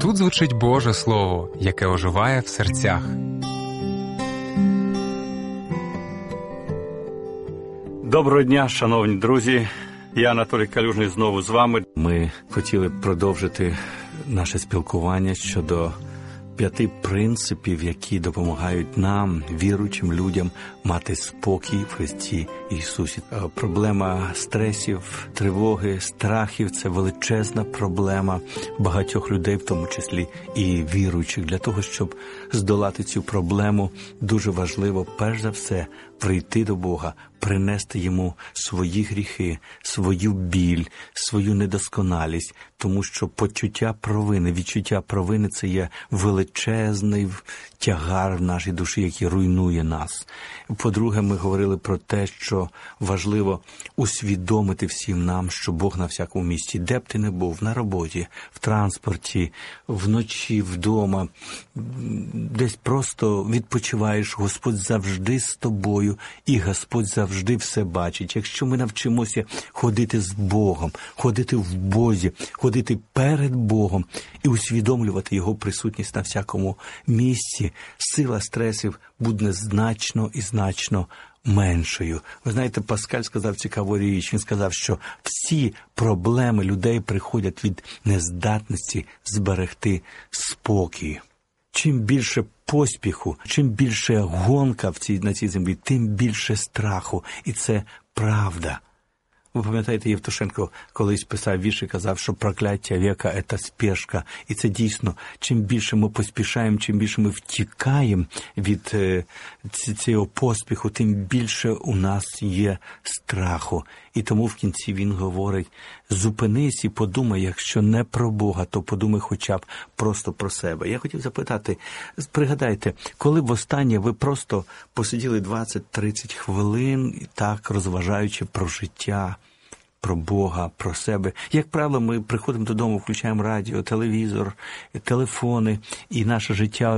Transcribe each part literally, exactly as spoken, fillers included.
Тут звучить Боже Слово, яке оживає в серцях. Доброго дня, шановні друзі. Я Анатолій Калюжний знову з вами. Ми хотіли продовжити наше спілкування щодо п'яти принципів, які допомагають нам, віруючим людям, мати спокій в Христі Ісусі. Проблема стресів, тривоги, страхів – це величезна проблема багатьох людей, в тому числі і віруючих. Для того, щоб здолати цю проблему, дуже важливо, перш за все, прийти до Бога, принести Йому свої гріхи, свою біль, свою недосконалість, тому що почуття провини, відчуття провини – це є величезний тягар в нашій душі, який руйнує нас. По-друге, ми говорили про те, що важливо усвідомити всім нам, що Бог на всякому місці, де б ти не був, на роботі, в транспорті, вночі, вдома, десь просто відпочиваєш, Господь завжди з тобою, і Господь завжди все бачить. Якщо ми навчимося ходити з Богом, ходити в Бозі, ходити перед Богом і усвідомлювати Його присутність на всякому місці, сила стресів буде значно і значно меншою. Ви знаєте, Паскаль сказав цікаву річ. Він сказав, що всі проблеми людей приходять від нездатності зберегти спокій. Чим більше поспіху, чим більше гонка в цій, на цій землі, тим більше страху. І це правда. Ви пам'ятаєте, Євтушенко колись писав вірш і казав, що прокляття віка – це спешка. І це дійсно, чим більше ми поспішаємо, чим більше ми втікаємо від е, цього поспіху, тим більше у нас є страху. І тому в кінці він говорить, зупинись і подумай, якщо не про Бога, то подумай хоча б просто про себе. Я хотів запитати, пригадайте, коли востаннє ви просто посиділи двадцять-тридцять хвилин, так розважаючи про життя, про Бога, про себе. Як правило, ми приходимо додому, включаємо радіо, телевізор, телефони, і наше життя,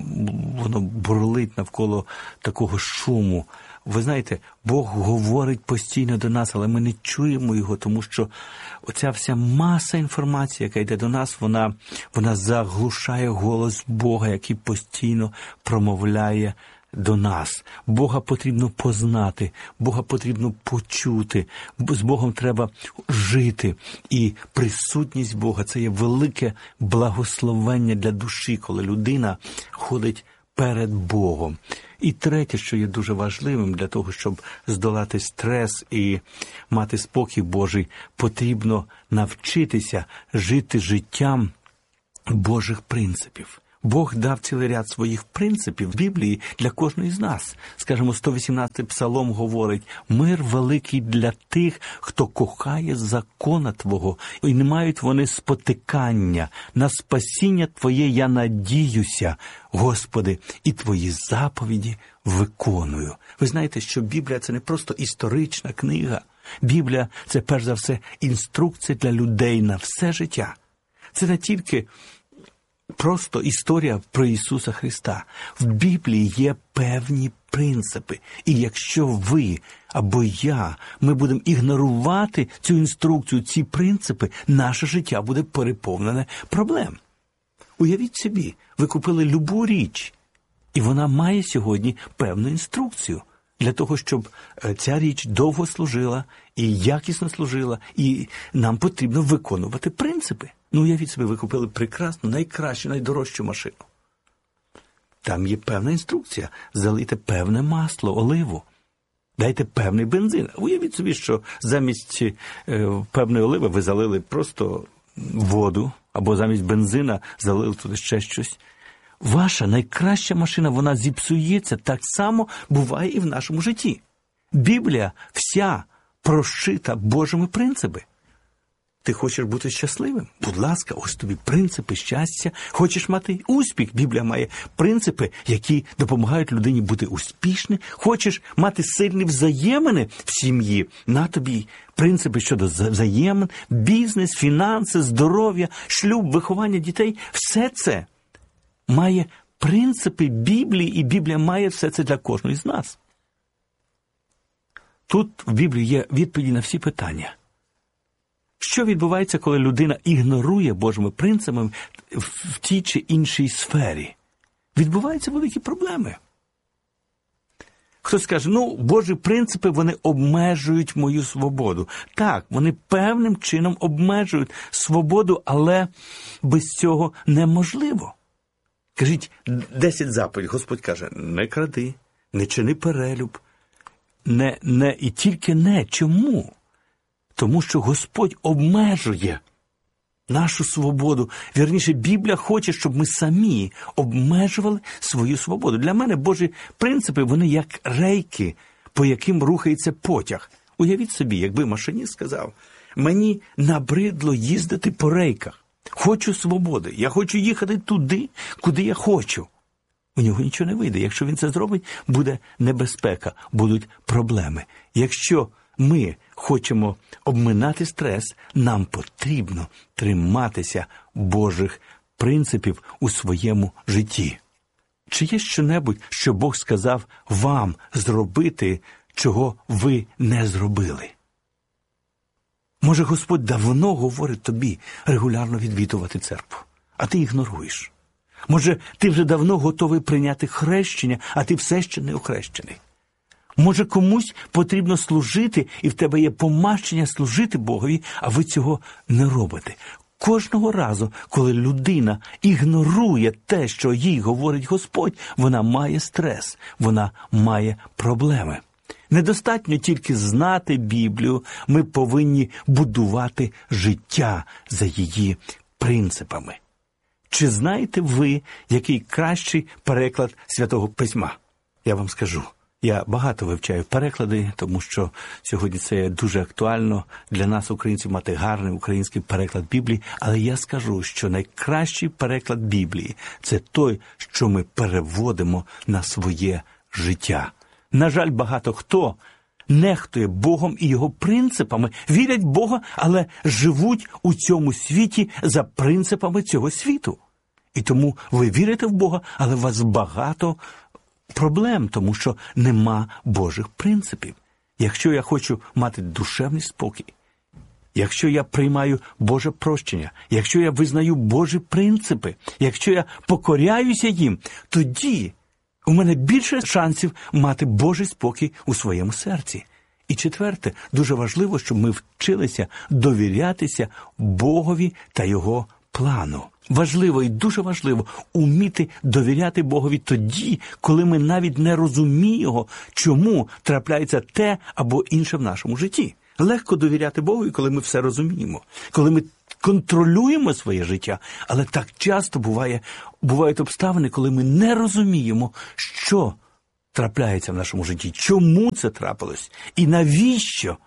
воно бурлить навколо такого шуму. Ви знаєте, Бог говорить постійно до нас, але ми не чуємо Його, тому що оця вся маса інформації, яка йде до нас, вона, вона заглушає голос Бога, який постійно промовляє до нас. Бога потрібно познати, Бога потрібно почути, з Богом треба жити. І присутність Бога – це є велике благословення для душі, коли людина ходить перед Богом. І третє, що є дуже важливим для того, щоб здолати стрес і мати спокій Божий, потрібно навчитися жити життям Божих принципів. Бог дав цілий ряд своїх принципів в Біблії для кожної з нас. Скажімо, сто вісімнадцятий псалом говорить, «Мир великий для тих, хто кохає закона Твого, і не мають вони спотикання. На спасіння Твоє я надіюся, Господи, і Твої заповіді виконую». Ви знаєте, що Біблія – це не просто історична книга. Біблія – це, перш за все, інструкція для людей на все життя. Це не тільки просто історія про Ісуса Христа. В Біблії є певні принципи. І якщо ви або я, ми будемо ігнорувати цю інструкцію, ці принципи, наше життя буде переповнене проблем. Уявіть собі, ви купили любу річ, і вона має сьогодні певну інструкцію для того, щоб ця річ довго служила і якісно служила, і нам потрібно виконувати принципи. Ну, уявіть собі, ви купили прекрасну, найкращу, найдорожчу машину. Там є певна інструкція. Залийте певне масло, оливу. Дайте певний бензин. Уявіть собі, що замість е, певної оливи ви залили просто воду, або замість бензина залили туди ще щось. Ваша найкраща машина, вона зіпсується. Так само буває і в нашому житті. Біблія вся прошита Божими принципами. Ти хочеш бути щасливим? Будь ласка, ось тобі принципи щастя. Хочеш мати успіх? Біблія має принципи, які допомагають людині бути успішним. Хочеш мати сильні взаємини в сім'ї? На тобі принципи щодо взаємин, бізнес, фінанси, здоров'я, шлюб, виховання дітей. Все це має принципи Біблії, і Біблія має все це для кожного з нас. Тут в Біблії є відповіді на всі питання. Що відбувається, коли людина ігнорує Божими принципами в тій чи іншій сфері? Відбуваються великі проблеми. Хтось скаже, ну, Божі принципи, вони обмежують мою свободу. Так, вони певним чином обмежують свободу, але без цього неможливо. Кажіть, десять заповідей. Господь каже, не кради, не чини перелюб, не, не і тільки не. Чому? Тому що Господь обмежує нашу свободу. Вірніше, Біблія хоче, щоб ми самі обмежували свою свободу. Для мене Божі принципи, вони як рейки, по яким рухається потяг. Уявіть собі, якби машиніст сказав, мені набридло їздити по рейках. Хочу свободи. Я хочу їхати туди, куди я хочу. У нього нічого не вийде. Якщо він це зробить, буде небезпека, будуть проблеми. Якщо ми хочемо обминати стрес, нам потрібно триматися Божих принципів у своєму житті. Чи є щонебудь, що Бог сказав вам зробити, чого ви не зробили? Може, Господь давно говорить тобі регулярно відвідувати церкву, а ти ігноруєш. Може, ти вже давно готовий прийняти хрещення, а ти все ще не охрещений. Може, комусь потрібно служити, і в тебе є помазання служити Богові, а ви цього не робите. Кожного разу, коли людина ігнорує те, що їй говорить Господь, вона має стрес, вона має проблеми. Недостатньо тільки знати Біблію, ми повинні будувати життя за її принципами. Чи знаєте ви, який кращий переклад Святого Письма? Я вам скажу. Я багато вивчаю переклади, тому що сьогодні це дуже актуально для нас, українців, мати гарний український переклад Біблії. Але я скажу, що найкращий переклад Біблії – це той, що ми переводимо на своє життя. На жаль, багато хто нехтує Богом і Його принципами, вірять в Бога, але живуть у цьому світі за принципами цього світу. І тому ви вірите в Бога, але у вас багато проблем, тому що нема Божих принципів. Якщо я хочу мати душевний спокій, якщо я приймаю Боже прощення, якщо я визнаю Божі принципи, якщо я покоряюся їм, тоді у мене більше шансів мати Божий спокій у своєму серці. І четверте, дуже важливо, щоб ми вчилися довірятися Богові та Його плану. Важливо і дуже важливо уміти довіряти Богові тоді, коли ми навіть не розуміємо, чому трапляється те або інше в нашому житті. Легко довіряти Богові, коли ми все розуміємо, коли ми контролюємо своє життя, але так часто буває, бувають обставини, коли ми не розуміємо, що трапляється в нашому житті, чому це трапилось і навіщо.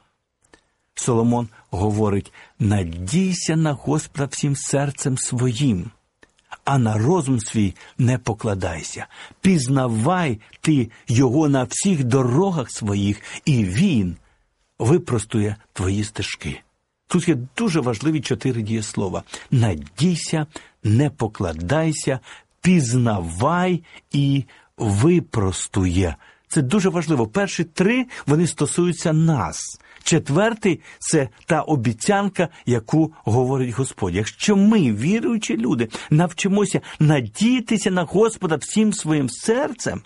Соломон говорить, надійся на Господа всім серцем своїм, а на розум свій не покладайся. Пізнавай ти його на всіх дорогах своїх, і він випростує твої стежки. Тут є дуже важливі чотири дієслова. Надійся, не покладайся, пізнавай і випростує. Це дуже важливо. Перші три, вони стосуються нас. Четвертий – це та обіцянка, яку говорить Господь. Якщо ми, віруючі люди, навчимося надіятися на Господа всім своїм серцем,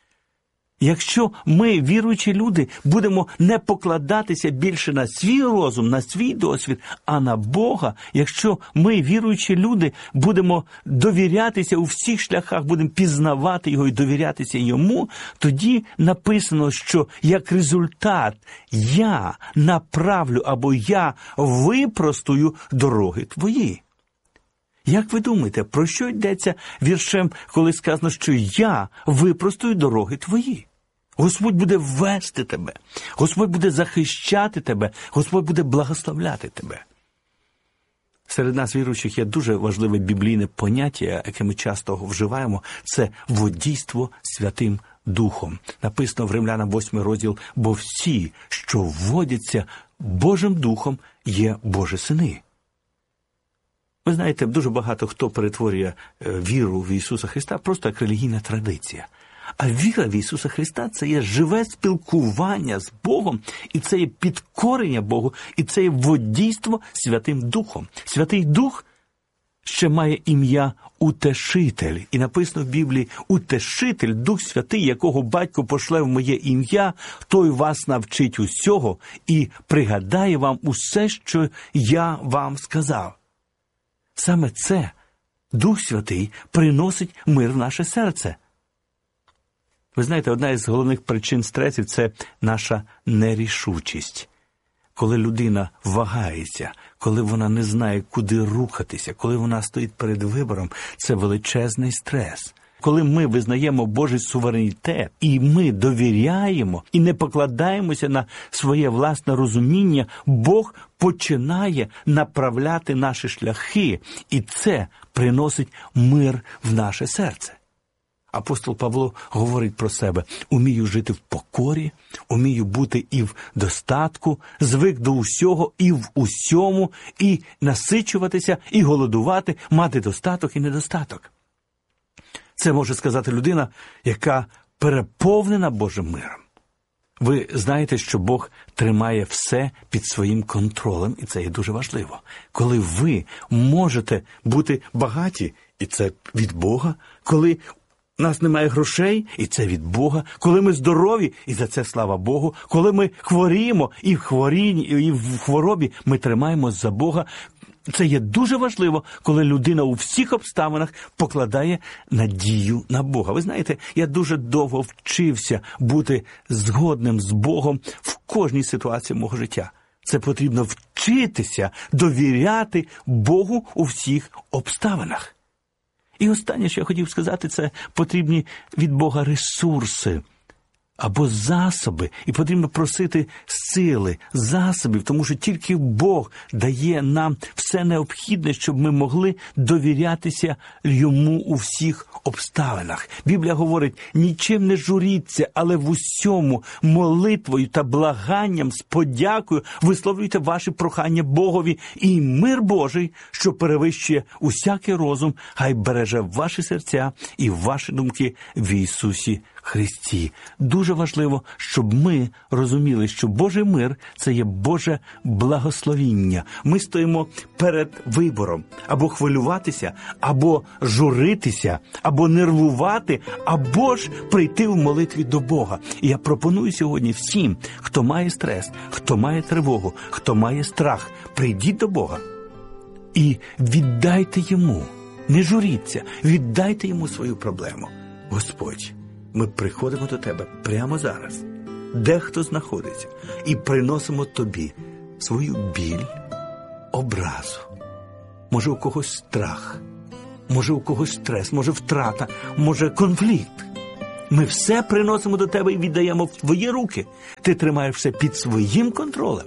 якщо ми, віруючі люди, будемо не покладатися більше на свій розум, на свій досвід, а на Бога, якщо ми, віруючі люди, будемо довірятися у всіх шляхах, будемо пізнавати Його і довірятися Йому, тоді написано, що як результат я направлю або я випростую дороги твої. Як ви думаєте, про що йдеться віршем, коли сказано, що я випростую дороги твої? Господь буде вести тебе, Господь буде захищати тебе, Господь буде благословляти тебе. Серед нас, віруючих, є дуже важливе біблійне поняття, яке ми часто вживаємо, це водійство Святим Духом. Написано в Римлянам восьмий розділ, бо всі, що водяться Божим Духом, є Божі сини. Ви знаєте, дуже багато хто перетворює віру в Ісуса Христа просто як релігійна традиція. А віра в Ісуса Христа – це є живе спілкування з Богом, і це є підкорення Богу, і це є водійство Святим Духом. Святий Дух ще має ім'я Утешитель. І написано в Біблії: Утешитель, Дух Святий, якого Батько пошле в моє ім'я, той вас навчить усього і пригадає вам усе, що я вам сказав. Саме це Дух Святий приносить мир в наше серце. Ви знаєте, одна із головних причин стресів – це наша нерішучість. Коли людина вагається, коли вона не знає, куди рухатися, коли вона стоїть перед вибором, це величезний стрес. Коли ми визнаємо Божий суверенітет, і ми довіряємо, і не покладаємося на своє власне розуміння, Бог починає направляти наші шляхи, і це приносить мир в наше серце. Апостол Павло говорить про себе: «Умію жити в покорі, умію бути і в достатку, звик до усього і в усьому, і насичуватися, і голодувати, мати достаток і недостаток». Це може сказати людина, яка переповнена Божим миром. Ви знаєте, що Бог тримає все під своїм контролем, і це є дуже важливо. Коли ви можете бути багаті, і це від Бога, коли у нас немає грошей, і це від Бога, коли ми здорові, і за це слава Богу, коли ми хворіємо, і в хворінні, і в хворобі ми тримаємось за Бога. Це є дуже важливо, коли людина у всіх обставинах покладає надію на Бога. Ви знаєте, я дуже довго вчився бути згодним з Богом в кожній ситуації мого життя. Це потрібно вчитися довіряти Богу у всіх обставинах. І останнє, що я хотів сказати, це потрібні від Бога ресурси або засоби. І потрібно просити сили, засобів, тому що тільки Бог дає нам все необхідне, щоб ми могли довірятися Йому у всіх обставинах. Біблія говорить: «Нічим не журіться, але в усьому молитвою та благанням з подякою висловлюйте ваші прохання Богові, і мир Божий, що перевищує усякий розум, хай береже ваші серця і ваші думки в Ісусі Христі». Дуже важливо, щоб ми розуміли, що Божий мир – це є Боже благословіння. Ми стоїмо перед вибором: або хвилюватися, або журитися, або нервувати, або ж прийти в молитві до Бога. І я пропоную сьогодні всім, хто має стрес, хто має тривогу, хто має страх, прийдіть до Бога і віддайте Йому. Не журіться, віддайте Йому свою проблему. Господь, ми приходимо до Тебе прямо зараз, де хто знаходиться, і приносимо Тобі свою біль, образу. Може, у когось страх, може, у когось стрес, може, втрата, може, конфлікт. Ми все приносимо до Тебе і віддаємо в Твої руки. Ти тримаєш все під своїм контролем.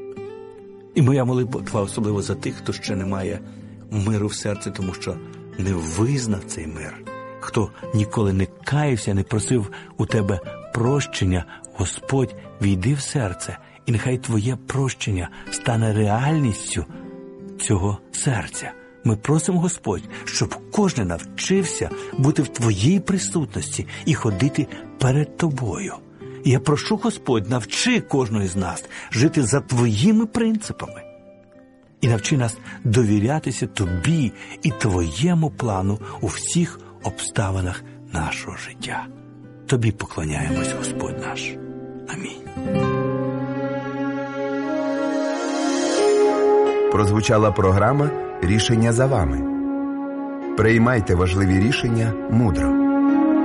І моя молитва особливо за тих, хто ще не має миру в серці, тому що не визнав цей мир. Хто ніколи не каявся, не просив у Тебе прощення, Господь, війди в серце, і нехай Твоє прощення стане реальністю цього серця. Ми просимо, Господь, щоб кожен навчився бути в Твоїй присутності і ходити перед Тобою. І я прошу, Господь, навчи кожного з нас жити за Твоїми принципами. І навчи нас довірятися Тобі і Твоєму плану у всіх обставинах нашого життя. Тобі поклоняємось, Господь наш. Амінь. Прозвучала програма «Рішення за вами». Приймайте важливі рішення мудро.